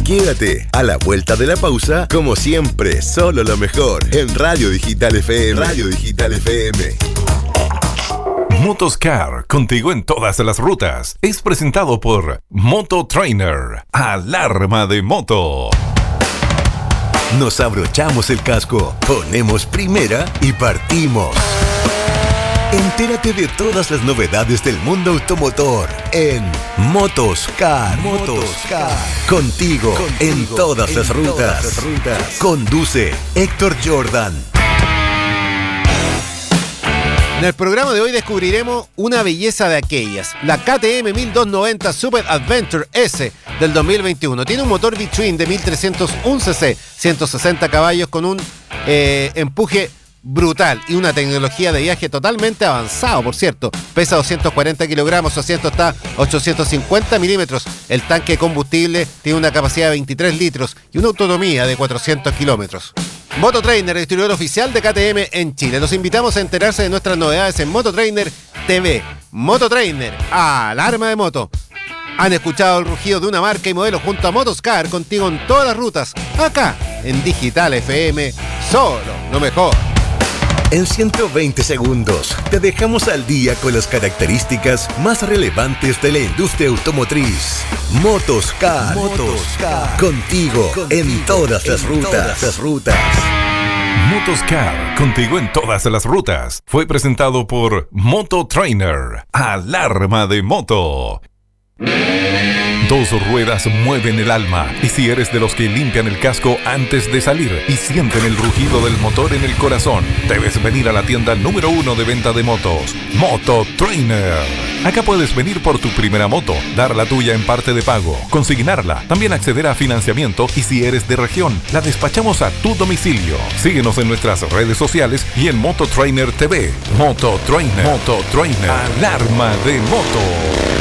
Quédate a la vuelta de la pausa, como siempre, solo lo mejor en Radio Digital FM. Radio Digital FM. Motoscar, contigo en todas las rutas. Es presentado por Moto Trainer, alarma de moto. Nos abrochamos el casco, ponemos primera y partimos. Entérate de todas las novedades del mundo automotor en Motoscar. Contigo en todas las rutas. Conduce Héctor Jordan. En el programa de hoy descubriremos una belleza de aquellas, la KTM 1290 Super Adventure S del 2021. Tiene un motor V-Twin de 1301 cc, 160 caballos con un empuje brutal y una tecnología de viaje totalmente avanzado, por cierto. Pesa 240 kilogramos, su asiento está 850 milímetros. El tanque de combustible tiene una capacidad de 23 litros y una autonomía de 400 kilómetros. Moto Trainer, distribuidor oficial de KTM en Chile. Los invitamos a enterarse de nuestras novedades en Moto Trainer TV. Moto Trainer, alarma de moto. Han escuchado el rugido de una marca y modelo junto a Motoscar, contigo en todas las rutas, acá en Digital FM, solo lo mejor. En 120 segundos te dejamos al día con las características más relevantes de la industria automotriz. Motoscar. Contigo en todas las rutas. Motoscar, contigo en todas las rutas. Fue presentado por Moto Trainer, alarma de moto. Dos ruedas mueven el alma, y si eres de los que limpian el casco antes de salir y sienten el rugido del motor en el corazón, debes venir a la tienda número 1 de venta de motos, Moto Trainer. Acá puedes venir por tu primera moto, dar la tuya en parte de pago, consignarla, también acceder a financiamiento y si eres de región, la despachamos a tu domicilio. Síguenos en nuestras redes sociales y en Moto Trainer TV. Moto Trainer, alarma de moto.